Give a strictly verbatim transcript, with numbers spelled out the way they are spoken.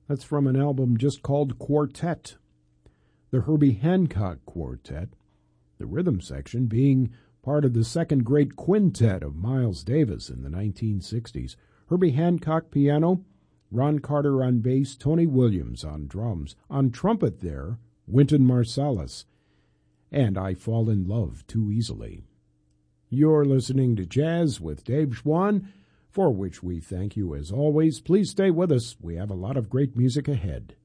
That's from an album just called Quartet, the Herbie Hancock Quartet, the rhythm section being part of the second great quintet of Miles Davis in the nineteen sixties. Herbie Hancock piano, Ron Carter on bass, Tony Williams on drums. On trumpet there, Wynton Marsalis, and I Fall in Love Too Easily. You're listening to Jazz with Dave Schwann, for which we thank you as always. Please stay with us. We have a lot of great music ahead.